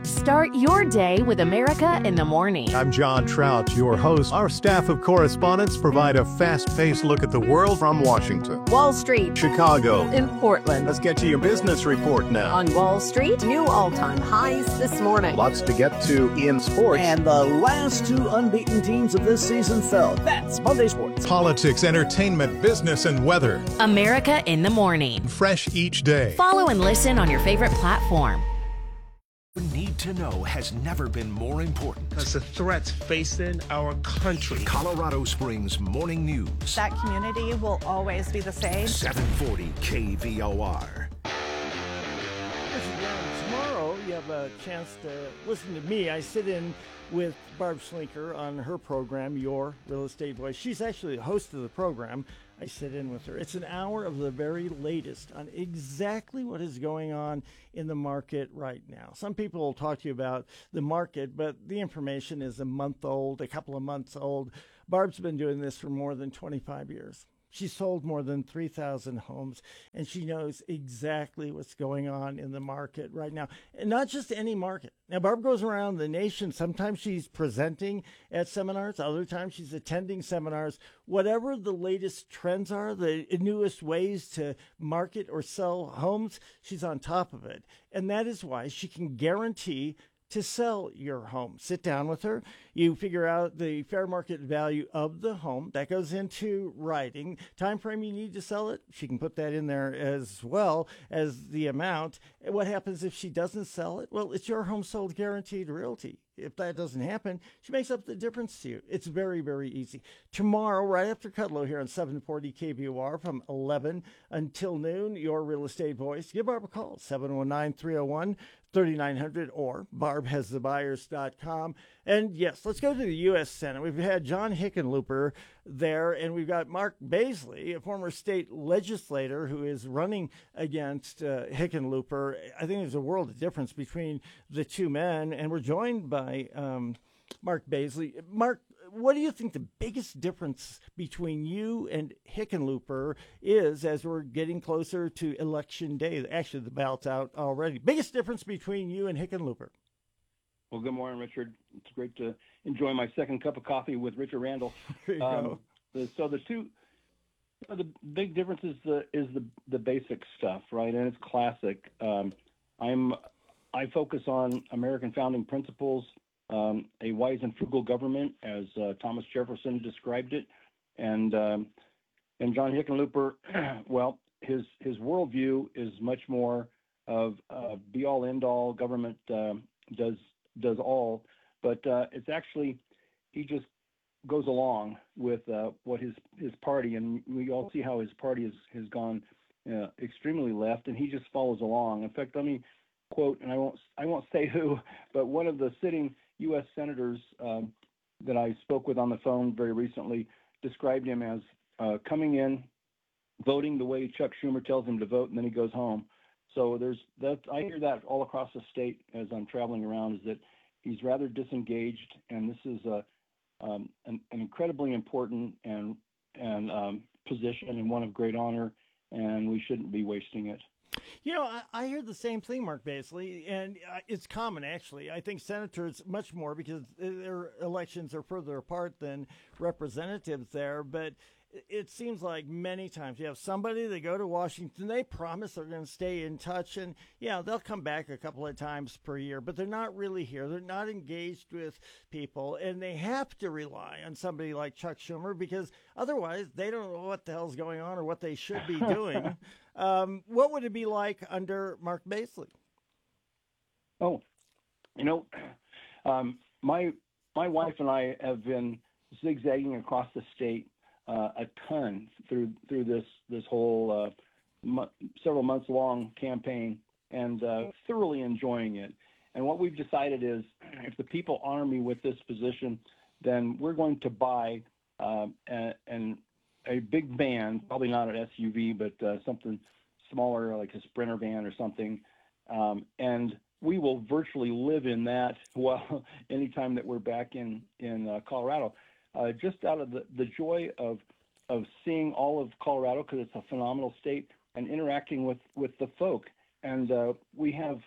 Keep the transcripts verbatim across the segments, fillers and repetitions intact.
Start your day with America in the Morning. I'm John Trout, your host. Our staff of correspondents provide a fast-paced look at the world from Washington, Wall Street, Chicago, and Portland. Let's get to your business report now. On Wall Street, new all-time highs this morning. Lots to get to in sports. And the last two unbeaten teams of this season fell. That's Monday Sports. Politics, entertainment, business, and weather. America in the Morning. Fresh each day. Follow and listen on your favorite platform. Need to know has never been more important. Because the threats facing our country. Colorado Springs Morning News. That community will always be the same. seven forty K V O R. Tomorrow, you have a chance to listen to me. I sit in with Barb Schlinker on her program, Your Real Estate Voice. She's actually the host of the program. I sit in with her. It's an hour of the very latest on exactly what is going on in the market right now. Some people will talk to you about the market, but the information is a month old, a couple of months old. Barb's been doing this for more than twenty-five years. She's sold more than three thousand homes, and she knows exactly what's going on in the market right now. And not just any market. Now, Barb goes around the nation. Sometimes she's presenting at seminars. Other times she's attending seminars. Whatever the latest trends are, the newest ways to market or sell homes, she's on top of it. And that is why she can guarantee to sell your home. Sit down with her. You figure out the fair market value of the home. That goes into writing. Time frame you need to sell it. She can put that in there as well as the amount. And what happens if she doesn't sell it? Well, it's your home sold guaranteed realty. If that doesn't happen, she makes up the difference to you. It's very, very easy. Tomorrow, right after Kudlow here on seven forty K V O R from eleven until noon, Your Real Estate Voice. Give Barb a call, seven one nine, three oh one, three nine hundred or barb has the buyers dot com. And yes, let's go to the U S Senate. We've had John Hickenlooper there, and we've got Mark Baisley, a former state legislator who is running against uh, Hickenlooper. I think there's a world of difference between the two men, and we're joined by um, Mark Baisley. Mark, what do you think the biggest difference between you and Hickenlooper is as we're getting closer to Election Day? Actually, the ballot's out already. Biggest difference between you and Hickenlooper? Well, good morning, Richard. It's great to enjoy my second cup of coffee with Richard Randall. There you um, go. The, so the two, the big difference is the is the the basic stuff, right? And it's classic. Um, I'm I focus on American founding principles, um, a wise and frugal government, as uh, Thomas Jefferson described it, and um, and John Hickenlooper, well, his his worldview is much more of uh, be all end all. Government uh, does. does all, but uh, it's actually, he just goes along with uh, what his, his party, and we all see how his party has, has gone uh, extremely left, and he just follows along. In fact, let me quote, and I won't, I won't say who, but one of the sitting U S senators um, that I spoke with on the phone very recently described him as uh, coming in, voting the way Chuck Schumer tells him to vote, and then he goes home. So there's that. I hear that all across the state as I'm traveling around, is that he's rather disengaged, and this is a um, an, an incredibly important and and um, position and one of great honor, and we shouldn't be wasting it. You know, I, I hear the same thing, Mark Baisley, and uh, it's common, actually. I think senators much more because their elections are further apart than representatives there, but it seems like many times you have somebody, they go to Washington, they promise they're going to stay in touch, and yeah, they'll come back a couple of times per year, but they're not really here. They're not engaged with people, and they have to rely on somebody like Chuck Schumer because otherwise they don't know what the hell's going on or what they should be doing. um, what would it be like under Mark Baisley? Oh, you know, um, my my wife and I have been zigzagging across the state Uh, a ton through through this this whole uh, mo- several months long campaign, and uh, thoroughly enjoying it. And what we've decided is, if the people honor me with this position, then we're going to buy uh, a, an, a big van, probably not an S U V, but uh, something smaller like a Sprinter van or something, um, and we will virtually live in that. Well, anytime that we're back in in uh, Colorado. Uh, just out of the, the joy of of seeing all of Colorado, because it's a phenomenal state, and interacting with, with the folk. And uh, we have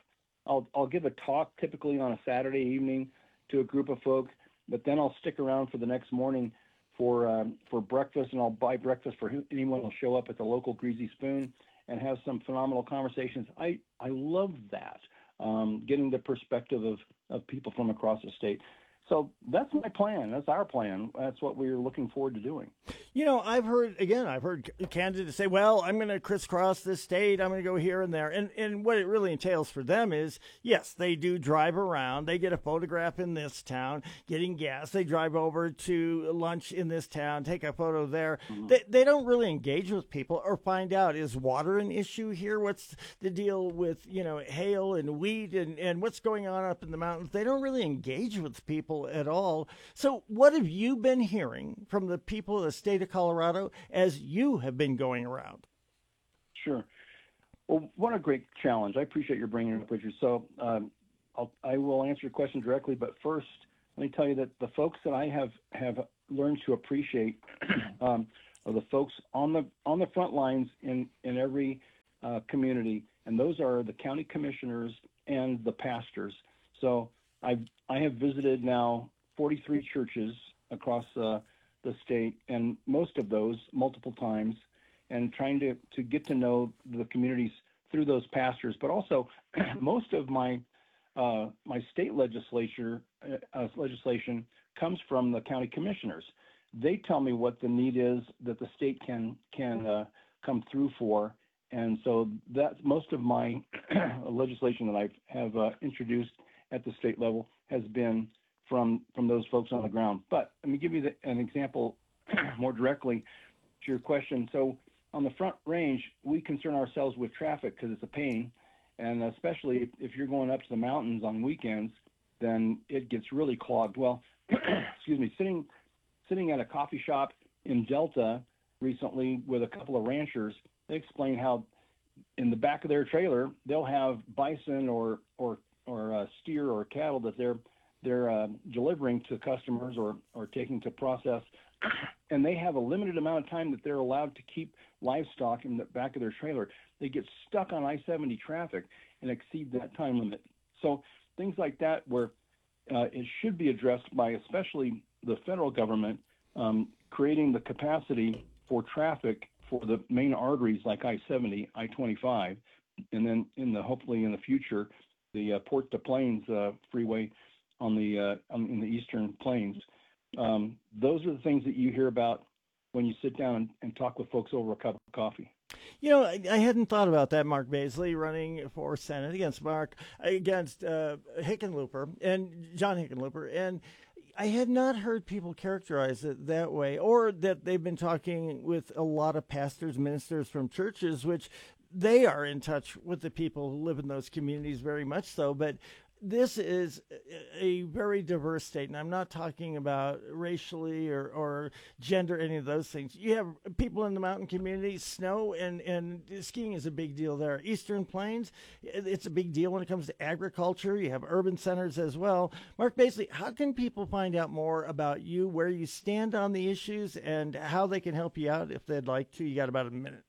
I'll I'll give a talk typically on a Saturday evening to a group of folk, but then I'll stick around for the next morning for um, for breakfast, and I'll buy breakfast for who, anyone who will show up at the local Greasy Spoon and have some phenomenal conversations. I I love that, um, getting the perspective of of people from across the state. So that's my plan. That's our plan. That's what we're looking forward to doing. You know, I've heard, again, I've heard candidates say, well, I'm going to crisscross this state. I'm going to go here and there. And and what it really entails for them is, yes, they do drive around. They get a photograph in this town, getting gas. They drive over to lunch in this town, take a photo there. Mm-hmm. They, they don't really engage with people or find out, is water an issue here? What's the deal with, you know, hail and wheat and, and what's going on up in the mountains? They don't really engage with people at all. So what have you been hearing from the people of the state of Colorado as you have been going around? Sure. Well, what a great challenge. I appreciate your bringing it up, Richard. So um, I'll, I will answer your question directly, but first, let me tell you that the folks that I have, have learned to appreciate um, are the folks on the on the front lines in, in every uh, community, and those are the county commissioners and the pastors. So I've, I have visited now forty-three churches across uh, the state, and most of those multiple times, and trying to, to get to know the communities through those pastors. But also, most of my uh, my state legislature uh, legislation comes from the county commissioners. They tell me what the need is that the state can can uh, come through for, and so that's most of my legislation that I have uh, introduced at the state level has been from from those folks on the ground. But let me give you the, an example more directly to your question. So on the Front Range, we concern ourselves with traffic because it's a pain, and especially if you're going up to the mountains on weekends, then it gets really clogged. Well, excuse me, sitting sitting at a coffee shop in Delta recently with a couple of ranchers, they explain how in the back of their trailer they'll have bison or or or uh, steer or cattle that they're they're uh, delivering to customers or, or taking to process, and they have a limited amount of time that they're allowed to keep livestock in the back of their trailer. They get stuck on I seventy traffic and exceed that time limit. So things like that where uh, it should be addressed by especially the federal government, um, creating the capacity for traffic for the main arteries like I seventy, I twenty-five, and then in the hopefully in the future, the uh, Port to Plains uh, freeway on the uh, on, in the Eastern Plains. Um, those are the things that you hear about when you sit down and, and talk with folks over a cup of coffee. You know, I, I hadn't thought about that. Mark Baisley running for Senate against Mark against uh, Hickenlooper and John Hickenlooper, and I had not heard people characterize it that way, or that they've been talking with a lot of pastors, ministers from churches, which they are in touch with the people who live in those communities very much so. But this is a very diverse state, and I'm not talking about racially or, or gender, any of those things. You have people in the mountain communities, snow and, and skiing is a big deal there. Eastern Plains, it's a big deal when it comes to agriculture. You have urban centers as well. Mark Baisley, how can people find out more about you, where you stand on the issues, and how they can help you out if they'd like to? You got about a minute.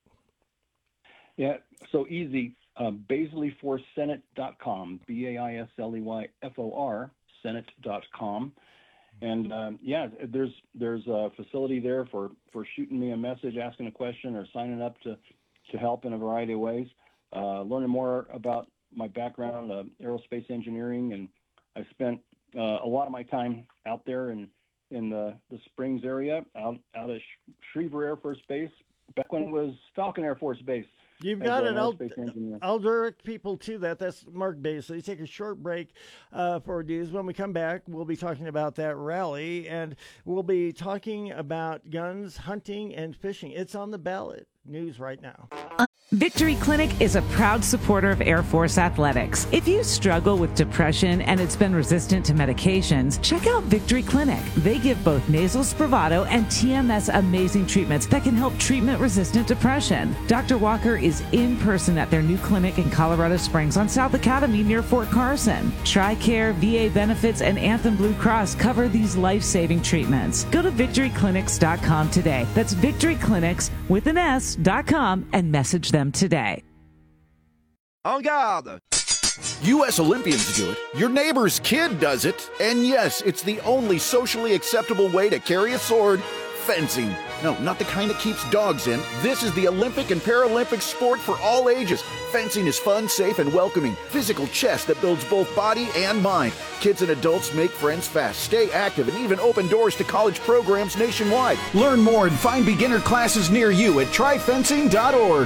Yeah, so easy. Uh, Baisley for Senate dot com, B A I S L E Y F O R, Senate dot com. And um, yeah, there's there's a facility there for, for shooting me a message, asking a question, or signing up to, to help in a variety of ways. Uh, learning more about my background, uh, aerospace engineering, and I've spent uh, a lot of my time out there in in the, the Springs area, out out at Schriever Air Force Base, back when it was Falcon Air Force Base. You've got it. I'll, I'll direct people to that. That's Mark Baisley. Take a short break uh, for news. When we come back, we'll be talking about that rally, and we'll be talking about guns, hunting, and fishing. It's on the ballot. News right now. Victory Clinic is a proud supporter of Air Force athletics. If you struggle with depression and it's been resistant to medications, check out Victory Clinic. They give both nasal Spravato and T M S amazing treatments that can help treatment-resistant depression. Doctor Walker is in person at their new clinic in Colorado Springs on South Academy near Fort Carson. TRICARE, V A benefits, and Anthem Blue Cross cover these life-saving treatments. Go to victory clinics dot com today. That's Victory Clinics with an S dot com and message them today. En garde! U S Olympians do it, your neighbor's kid does it, and yes, it's the only socially acceptable way to carry a sword, fencing. No, not the kind that keeps dogs in. This is the Olympic and Paralympic sport for all ages. Fencing is fun, safe, and welcoming. Physical chess that builds both body and mind. Kids and adults make friends fast, stay active, and even open doors to college programs nationwide. Learn more and find beginner classes near you at try fencing dot org.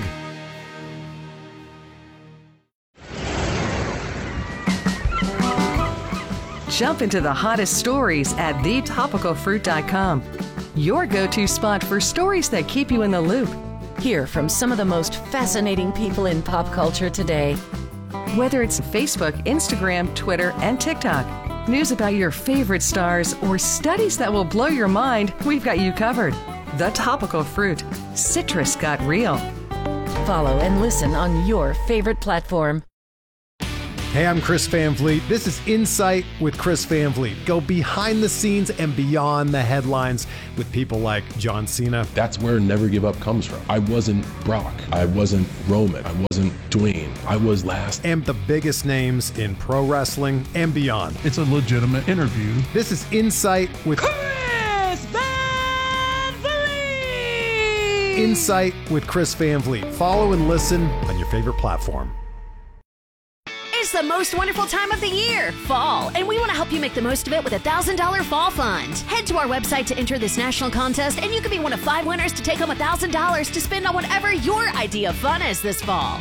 Jump into the hottest stories at the topical fruit dot com. Your go-to spot for stories that keep you in the loop. Hear from some of the most fascinating people in pop culture today. Whether it's Facebook, Instagram, Twitter, and TikTok, news about your favorite stars, or studies that will blow your mind, we've got you covered. The Topical Fruit. Citrus got real. Follow and listen on your favorite platform. Hey, I'm Chris Van Vliet. This is Insight with Chris Van Vliet. Go behind the scenes and beyond the headlines with people like John Cena. That's where Never Give Up comes from. I wasn't Brock. I wasn't Roman. I wasn't Dwayne. I was last. And the biggest names in pro wrestling and beyond. It's a legitimate interview. This is Insight with Chris Van Vliet. Insight with Chris Van Vliet. Follow and listen on your favorite platform. It's the most wonderful time of the year, fall, and we want to help you make the most of it with a one thousand dollars Fall Fund. Head to our website to enter this national contest, and you can be one of five winners to take home one thousand dollars to spend on whatever your idea of fun is this fall.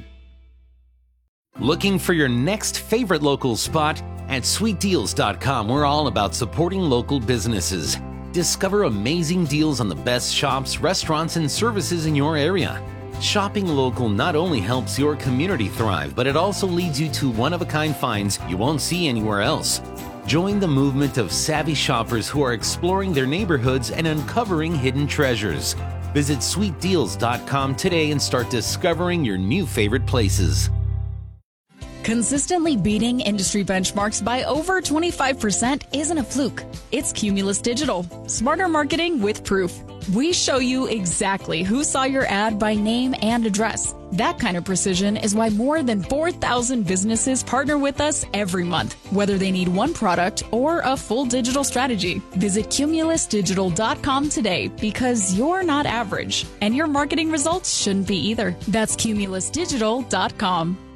Looking for your next favorite local spot? At sweet deals dot com, we're all about supporting local businesses. Discover amazing deals on the best shops, restaurants, and services in your area. Shopping local not only helps your community thrive, but it also leads you to one-of-a-kind finds you won't see anywhere else. Join the movement of savvy shoppers who are exploring their neighborhoods and uncovering hidden treasures. Visit sweet deals dot com today and start discovering your new favorite places. Consistently beating industry benchmarks by over twenty-five percent isn't a fluke. It's Cumulus Digital. Smarter marketing with proof. We show you exactly who saw your ad by name and address. That kind of precision is why more than four thousand businesses partner with us every month, whether they need one product or a full digital strategy. Visit Cumulus Digital dot com today because you're not average, and your marketing results shouldn't be either. That's Cumulus Digital dot com.